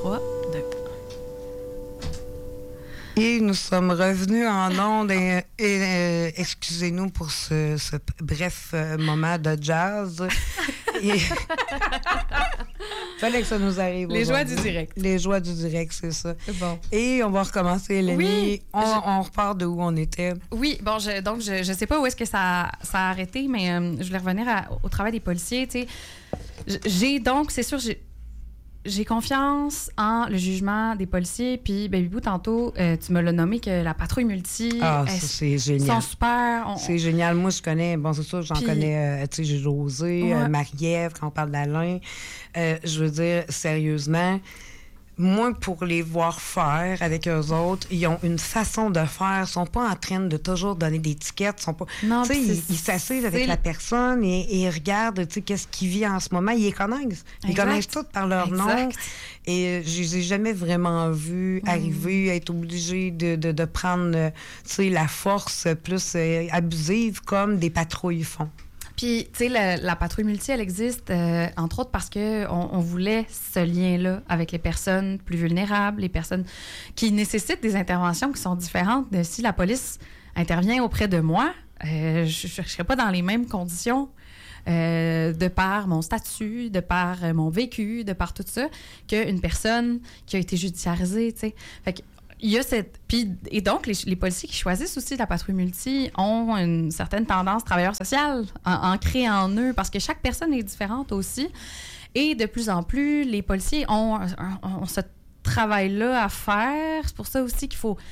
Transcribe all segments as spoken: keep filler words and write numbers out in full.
trois, deux. Et nous sommes revenus en ondes et, et euh, excusez-nous pour ce, ce bref euh, moment de jazz. Et... fallait que ça nous arrive. Les joies du aujourd'hui. direct. Les joies du direct, c'est ça. Bon. Et on va recommencer, Eleni. Oui, on, je... on repart de où on était. Oui, bon, je, donc je je sais pas où est-ce que ça, ça a arrêté, mais euh, je voulais revenir à, au travail des policiers. Tu sais, j'ai donc, c'est sûr, j'ai J'ai confiance en le jugement des policiers. Puis, Baby Boo, tantôt, euh, tu me l'as nommé que la patrouille multi. Ah, ça, c'est génial. Sont super. On... C'est génial. Moi, je connais, bon, c'est ça, j'en Puis... connais, euh, tu sais, j'ai José, ouais. euh, Marie-Ève, quand on parle d'Alain. Euh, je veux dire, sérieusement, moi, pour les voir faire avec eux autres, ils ont une façon de faire. Ils sont pas en train de toujours donner des tickets. Sont pas, non, tu sais, ils, ils c'est... s'assisent avec la personne et, et ils regardent, tu sais, qu'est-ce qu'il vit en ce moment. Ils les connaissent. Ils exact. connaissent tout par leur exact. nom. Et je les ai jamais vraiment vus mmh. arriver à être obligés de, de, de prendre, tu sais, la force plus euh, abusive comme des patrouilles font. Puis, tu sais, la, la patrouille multi, elle existe, euh, entre autres, parce qu'on on voulait ce lien-là avec les personnes plus vulnérables, les personnes qui nécessitent des interventions qui sont différentes. De, si la police intervient auprès de moi, euh, je ne serais pas dans les mêmes conditions euh, de par mon statut, de par euh, mon vécu, de par tout ça, qu'une personne qui a été judiciarisée, tu sais. Fait que il y a cette... Puis, et donc, les, les policiers qui choisissent aussi la patrouille multi ont une certaine tendance travailleur social en, ancrée en eux, parce que chaque personne est différente aussi. Et de plus en plus, les policiers ont, ont, ont ce travail-là à faire. C'est pour ça aussi qu'il faut...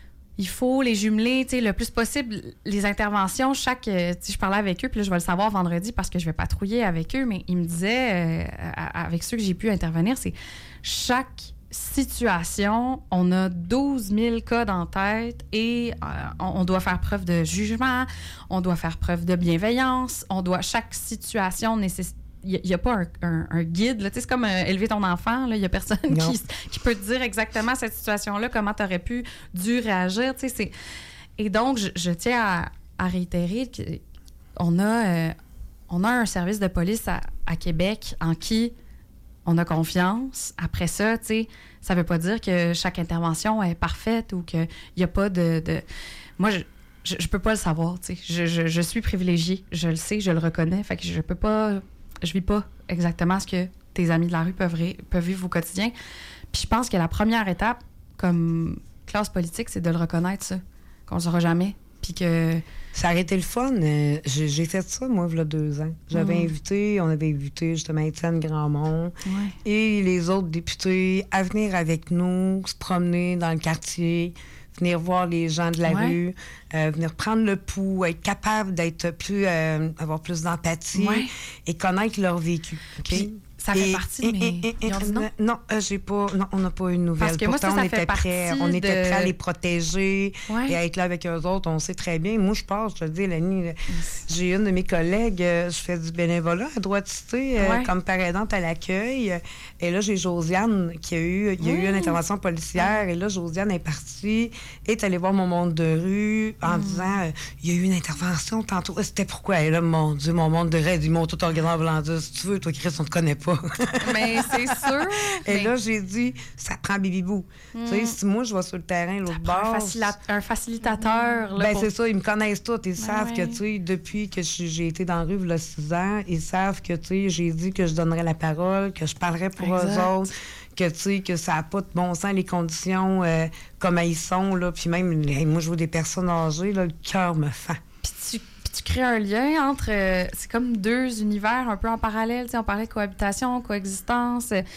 Il faut les jumeler, tu sais, le plus possible, les interventions. Chaque... Tu sais, je parlais avec eux, puis là, je vais le savoir vendredi parce que je vais patrouiller avec eux, mais ils me disaient, euh, avec ceux que j'ai pu intervenir, c'est chaque... situation, on a douze mille codes en tête et euh, on, on doit faire preuve de jugement, on doit faire preuve de bienveillance, on doit, chaque situation nécessite, il n'y a, a pas un, un, un guide, là. Tu sais, c'est comme euh, élever ton enfant, il n'y a personne qui, qui peut te dire exactement cette situation-là, comment tu aurais pu, dû réagir, tu sais, c'est... Et donc, je, je tiens à, à réitérer qu'on a, euh, on a un service de police à, à Québec en qui on a confiance. Après ça, tu sais, ça veut pas dire que chaque intervention est parfaite ou qu'il n'y a pas de... de... Moi, je, je, je peux pas le savoir, tu sais. Je, je, je suis privilégiée, je le sais, je le reconnais. Fait que je peux pas... Je vis pas exactement ce que tes amis de la rue peuvent, ré, peuvent vivre au quotidien. Puis je pense que la première étape, comme classe politique, c'est de le reconnaître, ça. Qu'on le saura jamais. Puis que... Ça aurait été le fun. Euh, j'ai, j'ai fait ça, moi, il y a deux ans. J'avais mmh. invité, on avait invité justement Étienne Grandmont ouais. et les autres députés à venir avec nous, se promener dans le quartier, venir voir les gens de la ouais. rue, euh, venir prendre le pouls, être capable d'être plus, euh, avoir plus d'empathie ouais. et connaître leur vécu. Okay? Puis, ça fait et, partie de mes... Et, et, et, non, non, non euh, j'ai pas... Non, on n'a pas eu une nouvelle. Parce que Pourtant, moi, ça, ça on était prêts. On était de... prêts à les protéger ouais. et à être là avec eux autres. On sait très bien. Moi, je passe, je te dis, Lani, j'ai une de mes collègues, je fais du bénévolat à Droite-Cité, ouais. euh, comme parrainante à l'accueil. Et là, j'ai Josiane qui a eu... Il y a oui. eu une intervention policière. Ouais. Et là, Josiane est partie, est allée voir mon monde de rue en mm. disant, euh, il y a eu une intervention tantôt. C'était pourquoi? Et là, mon Dieu, mon monde de rêve, ils m'ont tout organisé en voulant dire, si tu veux, toi, Chris, on te connaît pas. Mais c'est sûr. Et mais... là, j'ai dit, ça prend Baby Boo. Mm. Tu sais, si moi, je vais sur le terrain, l'autre bord... Un, facilita- un facilitateur. Là, ben, pour... c'est ça, ils me connaissent tous. Ils ben savent ouais. que, tu sais, depuis que j'ai été dans la rue, il y a six ans, ils savent que, tu sais, j'ai dit que je donnerais la parole, que je parlerais pour exact. Eux autres, que, tu sais, que ça n'a pas de bon sens, les conditions euh, comme elles sont, là. Puis même, les, moi, je vois des personnes âgées, là, le cœur me fend. Puis tu... tu crées un lien entre... Euh, c'est comme deux univers un peu en parallèle. T'sais, on parlait de cohabitation, coexistence. Euh,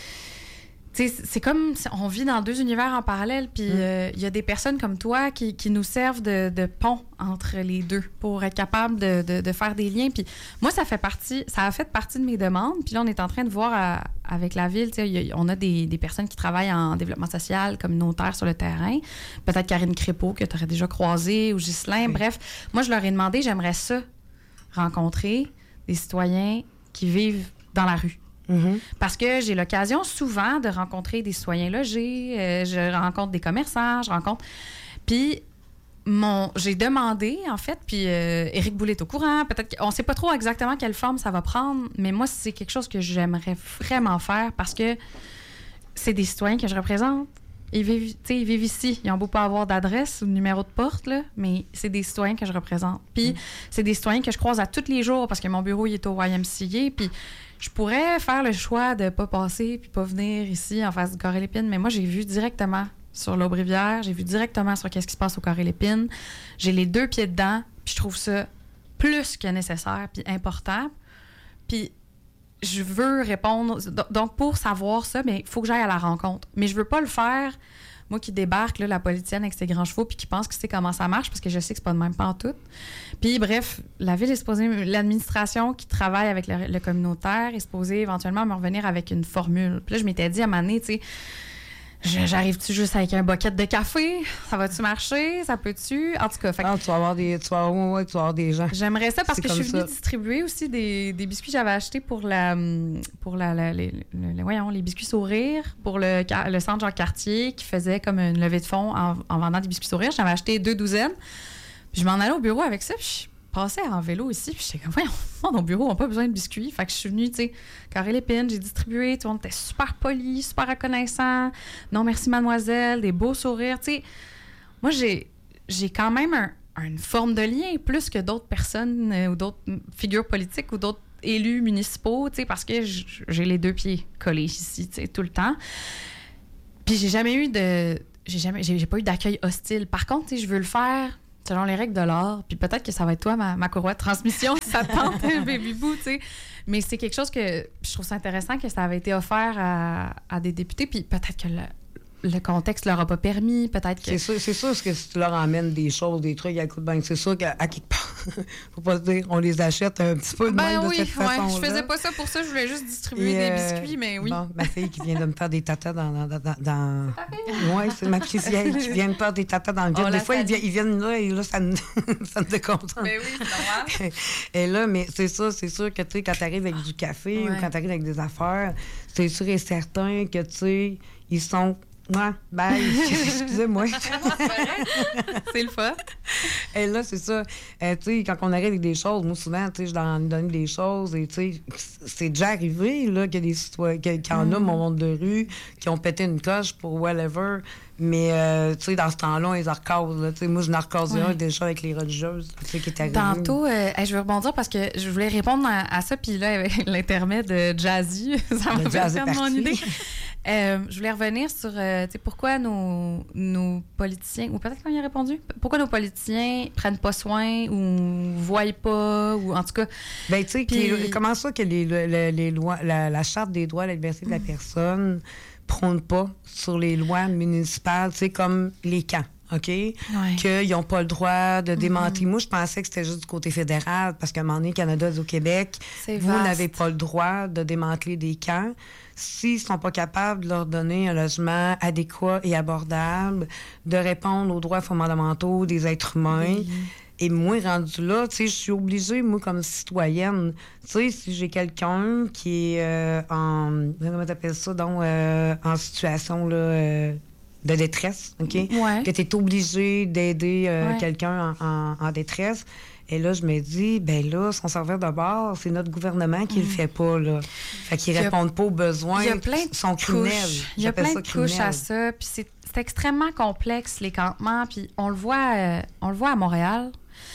c'est comme... On vit dans deux univers en parallèle. Puis il mm. euh, y a des personnes comme toi qui, qui nous servent de, de pont entre les deux pour être capable de, de, de faire des liens. Puis moi, ça fait partie... Ça a fait partie de mes demandes. Puis là, on est en train de voir à, avec la ville. Y a, on a des, des personnes qui travaillent en développement social, communautaire sur le terrain. Peut-être Karine Crépeau, que tu aurais déjà croisée, ou Ghislain. Oui. Bref, moi, je leur ai demandé, j'aimerais ça, rencontrer des citoyens qui vivent dans la rue. Mm-hmm. Parce que j'ai l'occasion souvent de rencontrer des citoyens logés, euh, je rencontre des commerçants, je rencontre... Puis, mon, j'ai demandé, en fait, puis euh, Éric Boulet est au courant, peut-être qu'on ne sait pas trop exactement quelle forme ça va prendre, mais moi, c'est quelque chose que j'aimerais vraiment faire parce que c'est des citoyens que je représente. Ils vivent, ils vivent ici. Ils ont beau pas avoir d'adresse ou de numéro de porte, là, mais c'est des citoyens que je représente. Puis mm. c'est des citoyens que je croise à tous les jours parce que mon bureau il est au Y M C A. Puis je pourrais faire le choix de pas passer puis pas venir ici en face du Corée-Lépine, mais moi, j'ai vu directement sur l'Aube-Rivière, j'ai vu directement sur qu'est-ce qui se passe au Corée-Lépine. J'ai les deux pieds dedans, puis je trouve ça plus que nécessaire puis important. Puis je veux répondre. Donc, pour savoir ça, il faut que j'aille à la rencontre. Mais je veux pas le faire, moi qui débarque, là, la politicienne avec ses grands chevaux, puis qui pense que c'est comment ça marche, parce que je sais que c'est pas de même pantoute. Puis, bref, la ville est supposée, l'administration qui travaille avec le, le communautaire est supposée éventuellement me revenir avec une formule. Puis là, je m'étais dit à un moment donné, tu sais, j'arrive-tu juste avec un bucket de café? Ça va-tu marcher? Ça peut-tu? En tout cas, fait que... Ah, tu vas avoir des, tu vas avoir, ouais, tu vas avoir des gens. J'aimerais ça parce c'est que je suis venue ça. distribuer aussi des, des biscuits que j'avais achetés pour la, pour la, la les, les, voyons, les biscuits sourires pour le, le centre Jean-Cartier qui faisait comme une levée de fonds en, en vendant des biscuits sourires. J'avais acheté deux douzaines. Puis je m'en allais au bureau avec ça. Puis je passais en vélo ici. Puis j'étais comme, voyons, mon bureau, on n'a pas besoin de biscuits. Fait que je suis venue, tu sais, Corée-Lépine, j'ai distribué. Tout le monde était super poli, super reconnaissant. Non, merci, mademoiselle. Des beaux sourires. Tu sais, moi, j'ai, j'ai quand même un, une forme de lien plus que d'autres personnes euh, ou d'autres figures politiques ou d'autres élus municipaux, tu sais, parce que j'ai les deux pieds collés ici, tu sais, tout le temps. Puis j'ai jamais eu de... J'ai jamais... J'ai, j'ai pas eu d'accueil hostile. Par contre, tu sais, je veux le faire selon les règles de l'art, puis peut-être que ça va être toi, ma, ma courroie de transmission, si ça te tente, baby boo, tu sais. Mais c'est quelque chose que je trouve ça intéressant que ça avait été offert à, à des députés, puis peut-être que le, le contexte leur a pas permis, peut-être que... C'est sûr, c'est sûr que si tu leur emmènes des choses, des trucs, écoute, ben, c'est sûr qu'à quelque part, faut pas se dire, on les achète un petit peu de ben même oui, de cette ouais, façon-là. Je faisais pas ça pour ça, je voulais juste distribuer Et des euh, biscuits, mais oui. Bon, ma fille qui vient de me faire des tatas dans... dans, dans, dans... Oui, c'est ma fille qui vient de me faire des tatas dans le gueule. Des fois, ils viennent, ils viennent là et là, ça me, ça me décontente. Mais oui, c'est normal. Et là, mais c'est ça, c'est sûr que, tu sais, quand t'arrives avec du café ouais. ou quand t'arrives avec des affaires, c'est sûr et certain que, tu sais, ils sont... Ouais, bye. Excusez-moi. C'est le fun. Et là, c'est ça. Euh, tu sais, quand on arrive avec des choses, moi, souvent, tu sais, je leur donne des choses et, tu sais, c'est déjà arrivé, là, qu'il y a des citoyens, qu'il y en a, mon monde de rue, qui ont pété une coche pour whatever. Mais, euh, tu sais, dans ce temps-là, ils en recasent. Tu sais, moi, je n'en recase ouais. un déjà avec les religieuses, tu sais, qui est arrivé. Tantôt, euh, je veux rebondir parce que je voulais répondre à, à ça, puis là, avec l'intermède de Jazzy, ça m'a fait perdre mon idée. Euh, je voulais revenir sur euh, pourquoi nos, nos politiciens, ou peut-être qu'on y a répondu, pourquoi nos politiciens prennent pas soin ou voient pas, ou en tout cas... Bien, tu sais, Puis... comment ça que les, les, les lois, la, la Charte des droits et de la liberté de la personne prône pas sur les lois municipales, tu sais, comme les camps, OK? Ouais. Qu'ils n'ont pas le droit de démanteler. Mm-hmm. Moi, je pensais que c'était juste du côté fédéral, parce qu'à un moment donné, Canada est au Québec, c'est vous vaste. N'avez pas le droit de démanteler des camps. S'ils ne sont pas capables de leur donner un logement adéquat et abordable, de répondre aux droits fondamentaux des êtres humains. Mm-hmm. Et moi, rendu là, tu sais, je suis obligée, moi, comme citoyenne, tu sais, si j'ai quelqu'un qui est euh, en... Comment t'appelles ça, donc, euh, en situation, là... Euh, de détresse, OK? Ouais. Que tu es obligé d'aider euh, ouais. quelqu'un en, en, en détresse. Et là, je me dis, ben là, son serveur de bord, c'est notre gouvernement qui mmh. le fait pas, là. Fait qu'ils a, répondent pas aux besoins. Il y a plein de sont criminels. Il y a plein de couches à ça. Puis c'est, c'est extrêmement complexe, les campements. Puis on le voit, euh, on le voit à Montréal.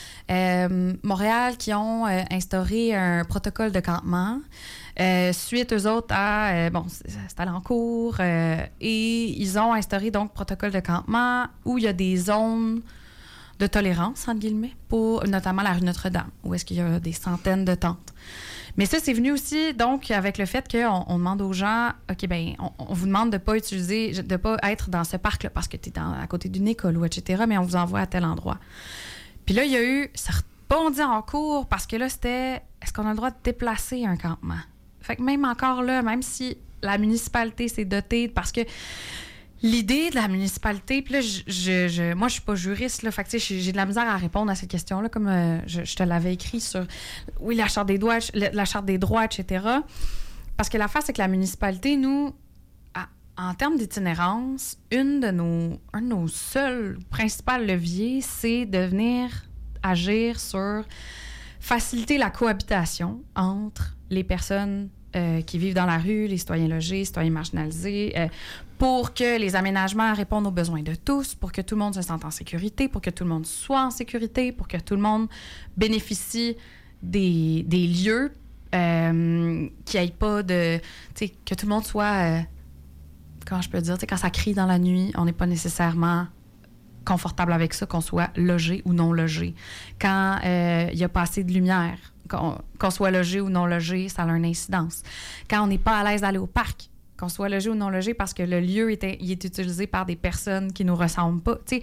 Euh, Montréal qui ont euh, instauré un protocole de campement. Euh, suite, eux autres, à... Euh, bon, c'est, c'est allé en cours. Euh, et ils ont instauré, donc, protocole de campement où il y a des zones de tolérance, entre guillemets, pour notamment la rue Notre-Dame, où est-ce qu'il y a des centaines de tentes. Mais ça, c'est venu aussi, donc, avec le fait qu'on on demande aux gens, OK, bien, on, on vous demande de ne pas utiliser, de ne pas être dans ce parc-là parce que tu es à côté d'une école ou et cetera, mais on vous envoie à tel endroit. Puis là, il y a eu... Ça rebondit en cours parce que là, c'était... Est-ce qu'on a le droit de déplacer un campement? Fait que même encore là, même si la municipalité s'est dotée, parce que l'idée de la municipalité, puis là, je, je, je, moi, je suis pas juriste, là, fait que, tu sais, j'ai de la misère à répondre à cette question-là, comme euh, je, je te l'avais écrit sur, oui, la charte des droits, la charte des droits, et cetera. Parce que l'affaire, c'est que la municipalité, nous, à, en termes d'itinérance, une de nos, un de nos seuls principaux leviers, c'est de venir agir sur faciliter la cohabitation entre les personnes euh, qui vivent dans la rue, les citoyens logés, les citoyens marginalisés, euh, pour que les aménagements répondent aux besoins de tous, pour que tout le monde se sente en sécurité, pour que tout le monde soit en sécurité, pour que tout le monde bénéficie des, des lieux, euh, qu'il n'y ait pas de... Tu sais, que tout le monde soit... Euh, comment je peux dire? Tu sais, quand ça crie dans la nuit, on n'est pas nécessairement confortable avec ça, qu'on soit logé ou non logé. Quand euh, il y a pas assez de lumière, qu'on, qu'on soit logé ou non logé, ça a une incidence. Quand on n'est pas à l'aise d'aller au parc, qu'on soit logé ou non logé parce que le lieu est, il est utilisé par des personnes qui nous ressemblent pas. Tu sais,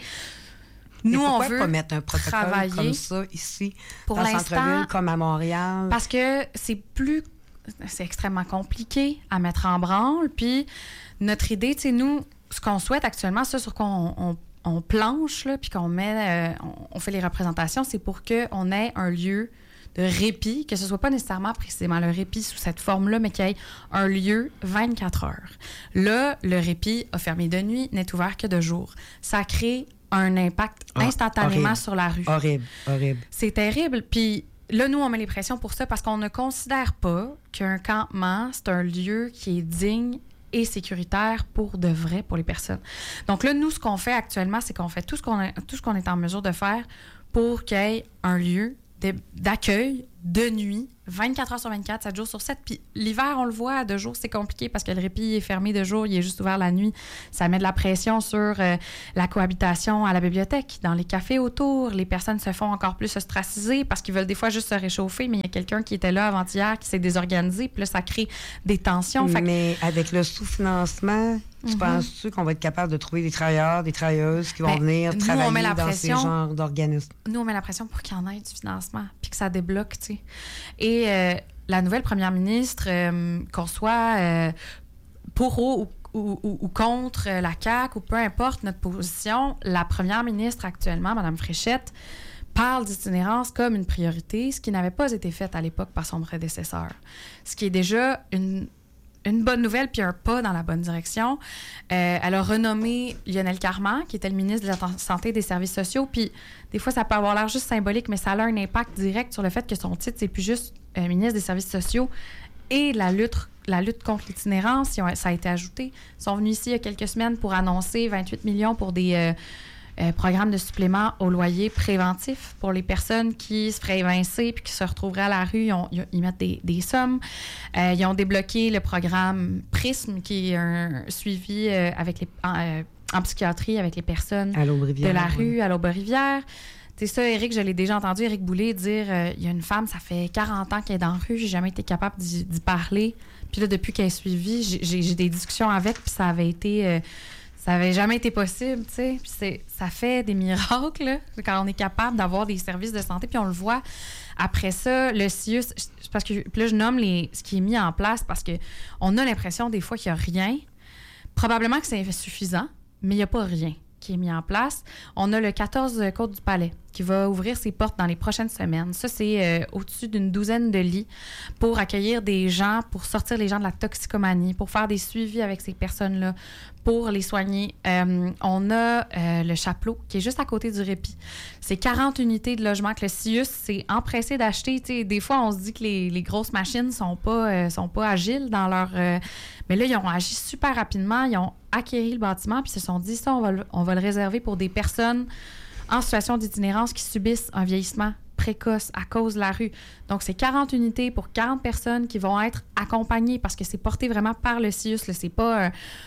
nous, on veut pas mettre un protocole travailler comme ça ici, pour dans le l'instant, centre-ville, comme à Montréal? Parce que c'est plus... C'est extrêmement compliqué à mettre en branle. Puis notre idée, tu sais, nous, ce qu'on souhaite actuellement, ça sur quoi on, on, on planche, là, puis qu'on met... Euh, on, on fait les représentations, c'est pour qu'on ait un lieu de répit, que ce soit pas nécessairement précisément le répit sous cette forme-là, mais qu'il y ait un lieu vingt-quatre heures. Là, le répit a fermé de nuit, n'est ouvert que de jour. Ça crée un impact Ah, instantanément horrible. sur la rue. Horrible, horrible. C'est terrible. Puis là, nous, on met les pressions pour ça parce qu'on ne considère pas qu'un campement, c'est un lieu qui est digne et sécuritaire pour de vrai pour les personnes. Donc là, nous, ce qu'on fait actuellement, c'est qu'on fait tout ce qu'on, a, tout ce qu'on est en mesure de faire pour qu'il y ait un lieu d'accueil de nuit, vingt-quatre heures sur vingt-quatre, sept jours sur sept. Puis l'hiver, on le voit, de jour, c'est compliqué parce que le répit est fermé de jour, il est juste ouvert la nuit. Ça met de la pression sur euh, la cohabitation à la bibliothèque, dans les cafés autour. Les personnes se font encore plus ostraciser parce qu'ils veulent des fois juste se réchauffer, mais il y a quelqu'un qui était là avant-hier qui s'est désorganisé, puis là, ça crée des tensions. Fait que... Mais avec le sous-financement, tu Mm-hmm. penses-tu qu'on va être capable de trouver des travailleurs, des travailleuses qui vont Ben, venir nous, travailler on met la dans pression. ces genres d'organismes? Nous, on met la pression pour qu'il y en ait du financement, puis que ça débloque, tu sais. Et euh, la nouvelle première ministre, euh, qu'on soit euh, pour ou, ou, ou, ou contre la C A Q, ou peu importe notre position, la première ministre actuellement, Mme Fréchette, parle d'itinérance comme une priorité, ce qui n'avait pas été fait à l'époque par son prédécesseur. Ce qui est déjà une... une bonne nouvelle puis un pas dans la bonne direction. Euh, elle a renommé Lionel Carman, qui était le ministre de la Santé et des Services sociaux. Puis des fois, ça peut avoir l'air juste symbolique, mais ça a un impact direct sur le fait que son titre, c'est plus juste euh, ministre des Services sociaux et la lutte, la lutte contre l'itinérance. Ça a été ajouté. Ils sont venus ici il y a quelques semaines pour annoncer vingt-huit millions pour des... Euh, Euh, programme de supplément au loyer préventif pour les personnes qui se feraient évincer puis qui se retrouveraient à la rue. Ils, ont, ils mettent des, des sommes. Euh, ils ont débloqué le programme Prisme, qui est un suivi euh, avec les, en, euh, en psychiatrie avec les personnes à l'Aube-Rivière, de la ouais. rue à l'Aube-Rivière. C'est ça, Éric, je l'ai déjà entendu, Éric Boulay, dire euh, il y a une femme, ça fait quarante ans qu'elle est dans la rue, j'ai jamais été capable d'y, d'y parler. Puis là, depuis qu'elle est suivie, j'ai, j'ai, j'ai des discussions avec, puis ça avait été... Euh, Ça n'avait jamais été possible, tu sais. Puis c'est, ça fait des miracles, là, quand on est capable d'avoir des services de santé. Puis on le voit. Après ça, le C I U S, parce que puis là, je nomme les, ce qui est mis en place parce qu'on a l'impression des fois qu'il n'y a rien. Probablement que c'est insuffisant, mais il n'y a pas rien qui est mis en place. On a le quatorze Côte du Palais qui va ouvrir ses portes dans les prochaines semaines. Ça, c'est euh, au-dessus d'une douzaine de lits pour accueillir des gens, pour sortir les gens de la toxicomanie, pour faire des suivis avec ces personnes-là, pour les soigner. Euh, on a euh, le Chapelot, qui est juste à côté du répit. C'est quarante unités de logement que le C I U S s'est empressé d'acheter. T'sais, des fois, on se dit que les, les grosses machines ne sont pas, euh, sont pas agiles dans leur... Euh... Mais là, ils ont agi super rapidement. Ils ont acquéri le bâtiment puis se sont dit, ça, on va le, on va le réserver pour des personnes en situation d'itinérance qui subissent un vieillissement précoce à cause de la rue. Donc, c'est quarante unités pour quarante personnes qui vont être accompagnées parce que c'est porté vraiment par le C I U S. Là. C'est pas... Euh,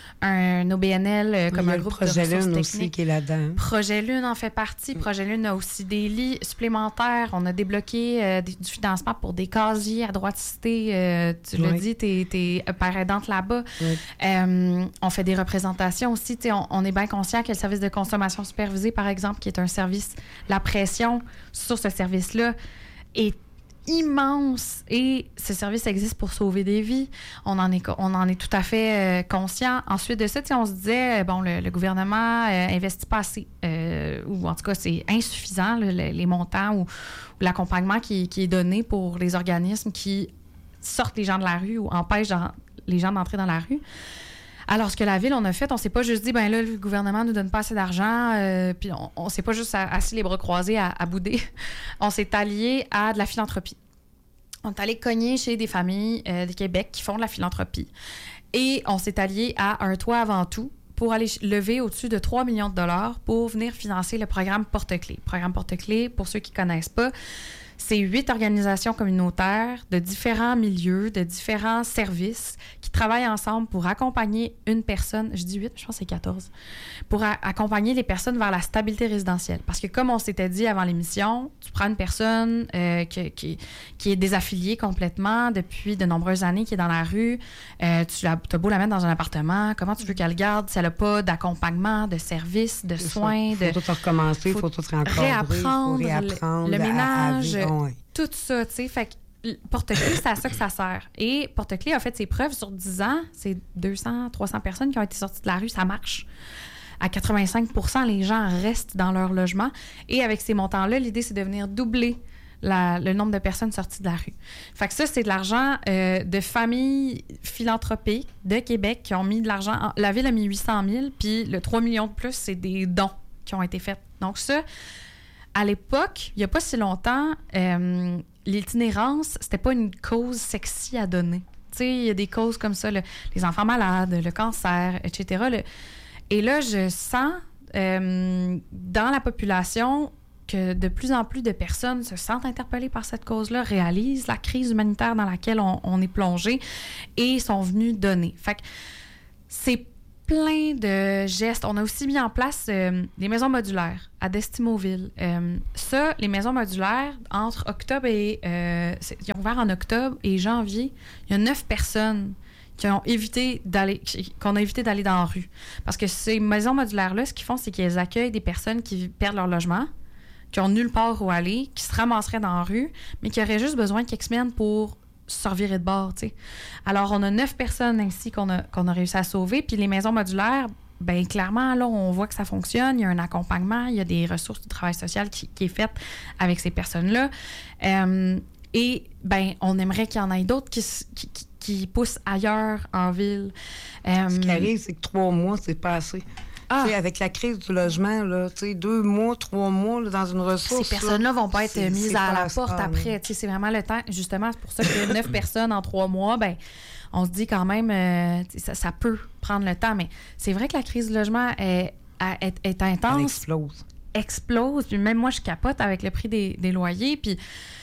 un O B N L euh, comme un groupe de ressources techniques. Projet Lune aussi qui est là-dedans. Projet Lune en fait partie. Projet Lune a aussi des lits supplémentaires. On a débloqué euh, des, du financement pour des casiers à droiticité. Euh, tu oui. l'as dit, t'es, t'es père aidante là-bas. Oui. Euh, on fait des représentations aussi. On, on est bien conscient que le service de consommation supervisée, par exemple, qui est un service, la pression sur ce service-là est immense et ce service existe pour sauver des vies. On en est, on en est tout à fait euh, conscient. Ensuite de ça, on se disait, bon, le, le gouvernement euh, investit pas assez, euh, ou en tout cas, c'est insuffisant, le, les montants ou, ou l'accompagnement qui, qui est donné pour les organismes qui sortent les gens de la rue ou empêchent les gens d'entrer dans la rue. Alors, ce que la Ville, on a fait, on s'est pas juste dit, ben là, le gouvernement nous donne pas assez d'argent, euh, puis on, on s'est pas juste assis les bras croisés à, à bouder. On s'est allié à de la philanthropie. On est allé cogner chez des familles euh, de Québec qui font de la philanthropie. Et on s'est allié à Un Toit avant tout pour aller lever au-dessus de trois millions de dollars pour venir financer le programme Porte-Clés. Le programme Porte-Clés, pour ceux qui ne connaissent pas, c'est huit organisations communautaires de différents milieux, de différents services qui travaillent ensemble pour accompagner une personne, je dis huit, je pense que c'est quatorze, pour a- accompagner les personnes vers la stabilité résidentielle. Parce que comme on s'était dit avant l'émission, tu prends une personne euh, qui, qui, qui est désaffiliée complètement depuis de nombreuses années, qui est dans la rue, euh, tu as beau la mettre dans un appartement, comment tu veux qu'elle garde si elle n'a pas d'accompagnement, de services, de C'est soins? Il faut de, tout recommencer, il faut, faut tout réencadrer, réapprendre, il faut réapprendre le, le ménage, à, à ouais. tout ça, tu sais. Fait que Porte-Clés, c'est à ça que ça sert. Et Porte-Clés a fait ses preuves sur dix ans. C'est deux cents, trois cents personnes qui ont été sorties de la rue. Ça marche. À quatre-vingt-cinq pour cent, les gens restent dans leur logement. Et avec ces montants-là, l'idée, c'est de venir doubler la, le nombre de personnes sorties de la rue. Fait que ça, c'est de l'argent euh, de familles philanthropiques de Québec qui ont mis de l'argent. La ville a mis huit cent mille, puis le trois millions de plus, c'est des dons qui ont été faits. Donc ça, à l'époque, il n'y a pas si longtemps, euh, l'itinérance, c'était pas une cause sexy à donner. Tu sais, il y a des causes comme ça, le, les enfants malades, le cancer, et cetera. Le, et là, je sens euh, dans la population que de plus en plus de personnes se sentent interpellées par cette cause-là, réalisent la crise humanitaire dans laquelle on, on est plongé et sont venus donner. Fait que c'est plein de gestes. On a aussi mis en place euh, des maisons modulaires à Destimoville. Euh, ça, les maisons modulaires, entre octobre et... Euh, ils ont ouvert en octobre et janvier. Il y a neuf personnes qui ont évité d'aller, qu'on a évité d'aller dans la rue. Parce que ces maisons modulaires-là, ce qu'ils font, c'est qu'elles accueillent des personnes qui perdent leur logement, qui ont nulle part où aller, qui se ramasseraient dans la rue, mais qui auraient juste besoin de quelques semaines pour se revirer de bord, tu sais. Alors, on a neuf personnes ainsi qu'on a, qu'on a réussi à sauver. Puis les maisons modulaires, bien, clairement, là, on voit que ça fonctionne. Il y a un accompagnement, il y a des ressources du travail social qui, qui est fait avec ces personnes-là. Euh, et, bien, on aimerait qu'il y en ait d'autres qui, qui, qui, qui poussent ailleurs en ville. Euh, Ce qui arrive, c'est que trois mois, c'est pas assez. Ah. Avec la crise du logement, là, deux mois, trois mois là, dans une ressource. Ces personnes-là ne vont pas être mises à la porte après. C'est vraiment le temps. Justement, c'est pour ça que neuf personnes en trois mois, ben, on se dit quand même, euh, ça, ça peut prendre le temps. Mais c'est vrai que la crise du logement est, est, est intense. Elle explose. Explose. Puis même moi, je capote avec le prix des, des loyers. Puis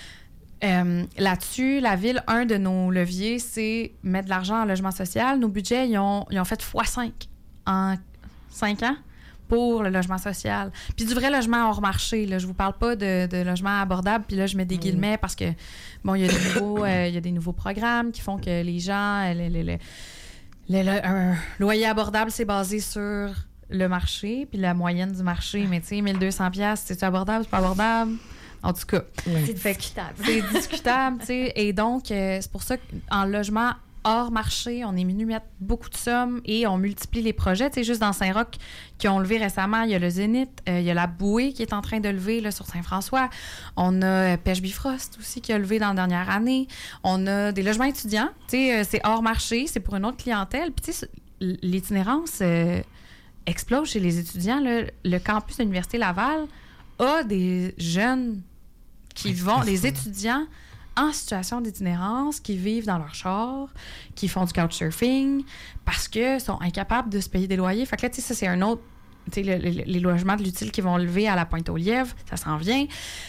euh, là-dessus, la Ville, un de nos leviers, c'est mettre de l'argent en logement social. Nos budgets, ils ont, ils ont fait fois cinq en cinq ans pour le logement social. Puis du vrai logement hors marché. Là. Je vous parle pas de, de logement abordable. Puis là, je mets des guillemets parce que, bon, il y a des nouveaux, euh, il y a des nouveaux programmes qui font que les gens... Le, le, le, le, le, un loyer abordable, c'est basé sur le marché, puis la moyenne du marché. Mais tu sais, mille deux cents dollars, c'est-tu abordable, c'est pas abordable? En tout cas. Oui. C'est discutable. C'est discutable, tu sais. Et donc, euh, c'est pour ça qu'en logement hors marché, on est venu mettre beaucoup de sommes et on multiplie les projets. Tu sais, juste dans Saint-Roch, qui ont levé récemment, il y a le Zénith, euh, il y a la Bouée qui est en train de lever là, sur Saint-François. On a euh, Pêche Bifrost aussi qui a levé dans la dernière année. On a des logements étudiants. Tu sais, euh, c'est hors marché, c'est pour une autre clientèle. Puis tu sais, l'itinérance euh, explose chez les étudiants. Là. Le campus de l'Université Laval a des jeunes qui oui, vont, des étudiants en situation d'itinérance, qui vivent dans leur char, qui font du couchsurfing, parce qu'ils sont incapables de se payer des loyers. Fait que là, tu sais, ça, c'est un autre... Tu sais, le, le, les logements de l'utile qui vont lever à la Pointe-aux-Lièvres, ça s'en vient.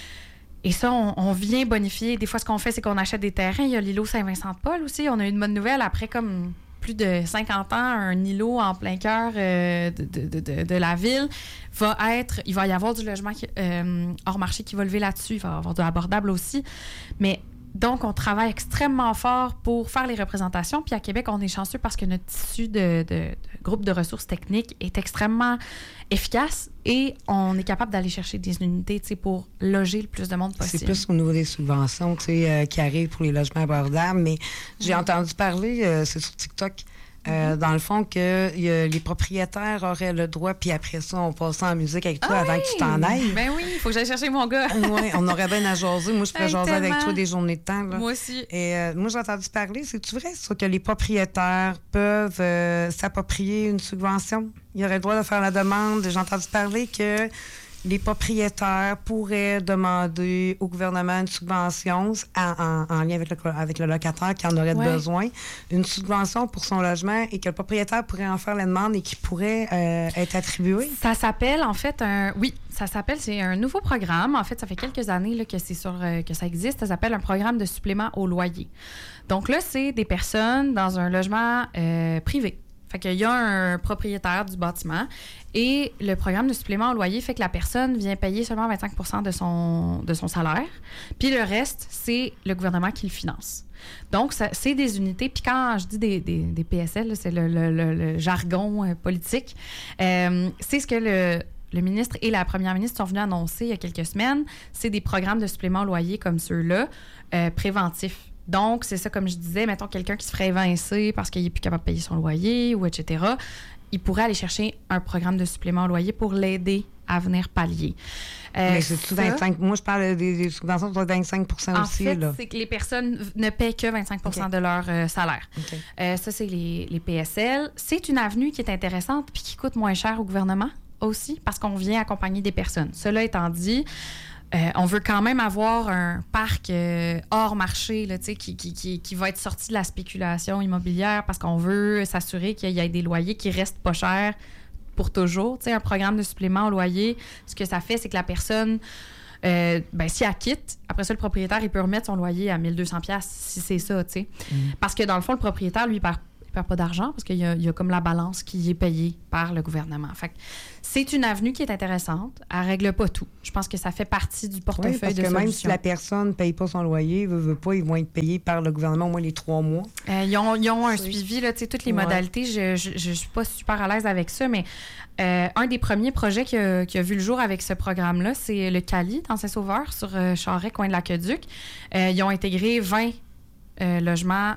Et ça, on, on vient bonifier. Des fois, ce qu'on fait, c'est qu'on achète des terrains. Il y a l'îlot Saint-Vincent-de-Paul aussi. On a eu une bonne nouvelle. Après, comme plus de cinquante ans, un îlot en plein cœur euh, de, de, de, de la ville va être... Il va y avoir du logement qui, euh, hors marché qui va lever là-dessus. Il va y avoir du abordable aussi. Mais... Donc, on travaille extrêmement fort pour faire les représentations. Puis à Québec, on est chanceux parce que notre tissu de, de, de groupe de ressources techniques est extrêmement efficace et on est capable d'aller chercher des unités pour loger le plus de monde possible. C'est plus au niveau des subventions euh, qui arrivent pour les logements abordables. Mais j'ai mmh. entendu parler, euh, c'est sur TikTok, Euh, mmh. dans le fond, que y a, les propriétaires auraient le droit, puis après ça, on passe en musique avec toi ah avant oui! que tu t'en ailles. Ben oui, il faut que j'aille chercher mon gars. Oui, on aurait bien à jaser. Moi, je pourrais hey, jaser tellement. avec toi des journées de temps. Là. Moi aussi. Et euh, moi, j'ai entendu parler, c'est-tu vrai, ça, que les propriétaires peuvent euh, s'approprier une subvention? Ils auraient le droit de faire la demande. J'ai entendu parler que les propriétaires pourraient demander au gouvernement une subvention en, en, en lien avec le, avec le locataire qui en aurait ouais. besoin, une subvention pour son logement et que le propriétaire pourrait en faire la demande et qui pourrait euh, être attribuée? Ça s'appelle, en fait, un... Oui, ça s'appelle, c'est un nouveau programme. En fait, ça fait quelques années là, que, c'est sur, euh, que ça existe. Ça s'appelle un programme de supplément au loyer. Donc là, c'est des personnes dans un logement euh, privé. Fait qu'il y a un propriétaire du bâtiment et le programme de supplément au loyer fait que la personne vient payer seulement vingt-cinq pour cent de son, de son salaire. Puis le reste, c'est le gouvernement qui le finance. Donc, ça, c'est des unités. Puis quand je dis des, des, des P S L, là, c'est le, le, le, le jargon euh, politique, euh, c'est ce que le... Le ministre et la première ministre sont venus annoncer il y a quelques semaines. C'est des programmes de supplément au loyer comme ceux-là, euh, préventifs. Donc, c'est ça, comme je disais, mettons quelqu'un qui se ferait évincer parce qu'il n'est plus capable de payer son loyer ou et cetera, il pourrait aller chercher un programme de supplément au loyer pour l'aider à venir pallier. Euh, Mais c'est tout vingt-cinq Moi, je parle des, des subventions de vingt-cinq pour cent aussi. En fait, là. c'est que les personnes ne paient que vingt-cinq pour cent okay. de leur euh, salaire. Okay. Euh, ça, c'est les, les P S L. C'est une avenue qui est intéressante puis qui coûte moins cher au gouvernement aussi parce qu'on vient accompagner des personnes. Cela étant dit, Euh, on veut quand même avoir un parc euh, hors marché là, qui, qui, qui, qui va être sorti de la spéculation immobilière parce qu'on veut s'assurer qu'il y ait des loyers qui restent pas chers pour toujours. T'sais, un programme de supplément au loyer, ce que ça fait, c'est que la personne, euh, ben, si elle quitte, après ça, le propriétaire, il peut remettre son loyer à mille deux cents dollars si c'est ça. T'sais. Mm. Parce que dans le fond, le propriétaire, lui, il perd perd pas d'argent parce qu'il y a, il y a comme la balance qui est payée par le gouvernement. Fait que c'est une avenue qui est intéressante. Elle règle pas tout. Je pense que ça fait partie du portefeuille oui, parce de que solutions. Même si la personne ne paye pas son loyer, veut, veut pas, ils vont être payés par le gouvernement au moins les trois mois. Euh, ils ont, ils ont un suivi, là, toutes les ouais. modalités. Je ne suis pas super à l'aise avec ça, mais euh, un des premiers projets qui a, qui a vu le jour avec ce programme-là, c'est le Cali, dans Saint-Sauveur, sur euh, Charest, coin de l'Aqueduc. Euh, ils ont intégré vingt euh, logements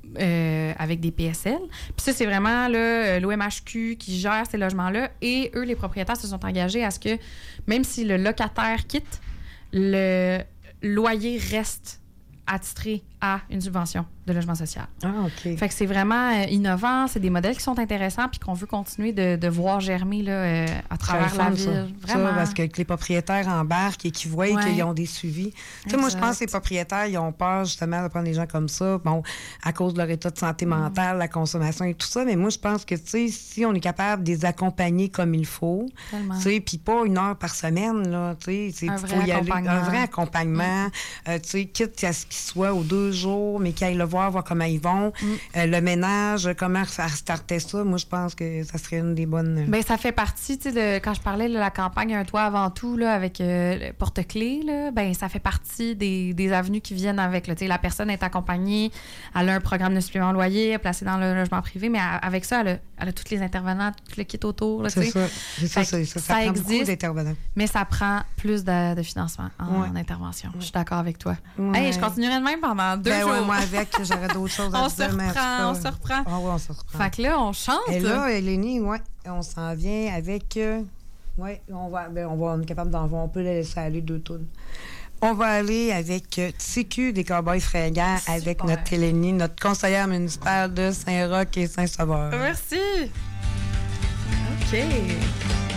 Euh, avec des P S L. Puis ça, c'est vraiment là, l'O M H Q qui gère ces logements-là et eux, les propriétaires, se sont engagés à ce que même si le locataire quitte, le loyer reste attitré à une subvention de logement social. Ah, OK. Fait que c'est vraiment euh, innovant. C'est des modèles qui sont intéressants puis qu'on veut continuer de, de voir germer là, euh, à travers la ville. Ça. Vraiment. Ça, parce que, que les propriétaires embarquent et qu'ils voient ouais. qu'ils ont des suivis. Tu sais, moi, je pense que les propriétaires, ils ont peur justement de prendre des gens comme ça, bon, à cause de leur état de santé mentale, mmh. la consommation et tout ça. Mais moi, je pense que, tu sais, si on est capable de les accompagner comme il faut, tu sais, puis pas une heure par semaine, là, tu sais, il faut y aller. Un vrai accompagnement. Mmh. Euh, tu sais, quitte à ce qu'ils soient aux deux jours, mais qu'ils aillent le voir, voir comment ils vont. Mm. Euh, le ménage, comment faire starter ça, moi, je pense que ça serait une des bonnes... Bien, ça fait partie, tu sais, de quand je parlais de la campagne Un toit avant tout, là, avec euh, porte-clés, là, ben ça fait partie des, des avenues qui viennent avec. Là, tu sais, la personne est accompagnée, elle a un programme de supplément loyer, elle est placée dans le logement privé, mais avec ça, elle a, elle a tous les intervenants, tout le kit autour. Là, c'est ça, c'est ça, ça, ça, ça, ça prend existe, beaucoup d'intervenants. Mais ça prend plus de, de financement en, ouais. en intervention. Ouais. Je suis d'accord avec toi. Ouais. Hey, je continuerai de même pendant deux ben jours. Ouais, moi, avec, j'aurais d'autres choses à on dire. Se reprend, on se reprend. Ah oui, on se reprend. Fait que là, on chante. Et là, Eleni, ouais, on s'en vient avec... Euh, oui, on va, ben, on va on est capable d'en voir. On peut la laisser aller deux tonnes. On va aller avec euh, T Q des Cowboys fringants avec notre Eleni, notre conseillère municipale de Saint-Roch et Saint-Sauveur. Merci. OK.